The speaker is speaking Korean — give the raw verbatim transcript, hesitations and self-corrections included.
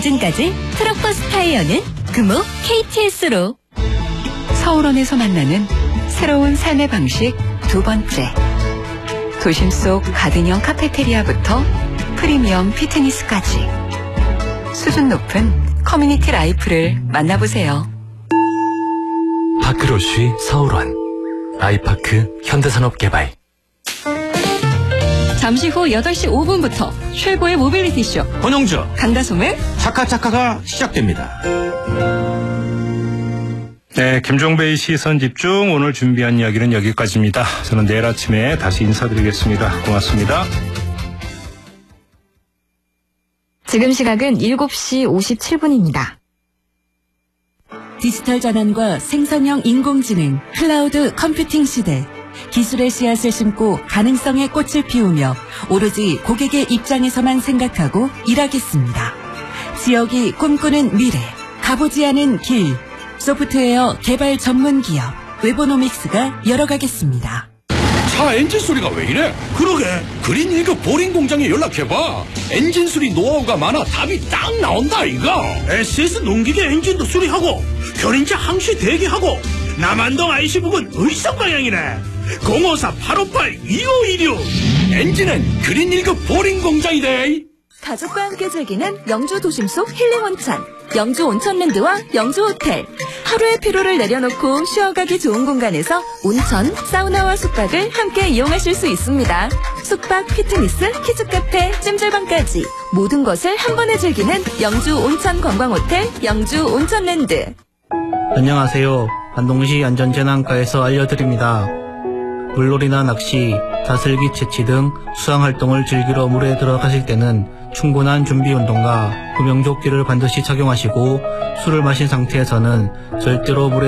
보증까지 트럭버스 타이어는 금호 케이티에스로. 서울원에서 만나는 새로운 삶의 방식 두 번째. 도심 속 가든형 카페테리아부터 프리미엄 피트니스까지 수준 높은 커뮤니티 라이프를 만나보세요. 파크로쉬 서울원 아이파크 현대산업개발. 잠시 후 여덟 시 오 분부터 최고의 모빌리티쇼 권영주 강다솜의 차카차카가 시작됩니다. 네, 김종배의 시선집중, 오늘 준비한 이야기는 여기까지입니다. 저는 내일 아침에 다시 인사드리겠습니다. 고맙습니다. 지금 시각은 일곱 시 오십칠 분입니다. 디지털 전환과 생성형 인공지능, 클라우드 컴퓨팅 시대. 기술의 씨앗을 심고 가능성의 꽃을 피우며 오로지 고객의 입장에서만 생각하고 일하겠습니다. 지역이 꿈꾸는 미래, 가보지 않은 길. 소프트웨어 개발 전문 기업 웨보노믹스가 열어가겠습니다. 차 엔진 소리가 왜 이래? 그러게 그린 일급 보링 공장에 연락해봐. 엔진 수리 노하우가 많아 답이 딱 나온다 이거. 에스에스 농기계 엔진도 수리하고 견인차 항시 대기하고 남한동 아이씨 부근 의성 방향이네. 공오사 팔오팔 이오이육. 엔진은 그린 일급 보링 공장이래. 가족과 함께 즐기는 영주 도심 속 힐링 온천, 영주 온천랜드와 영주 호텔. 하루의 피로를 내려놓고 쉬어가기 좋은 공간에서 온천, 사우나와 숙박을 함께 이용하실 수 있습니다. 숙박, 피트니스, 키즈카페, 찜질방까지 모든 것을 한 번에 즐기는 영주 온천 관광호텔, 영주 온천랜드. 안녕하세요. 안동시 안전재난과에서 알려드립니다. 물놀이나 낚시, 다슬기 채취 등 수상활동을 즐기러 물에 들어가실 때는 충분한 준비운동과 구명조끼를 반드시 착용하시고 술을 마신 상태에서는 절대로 물에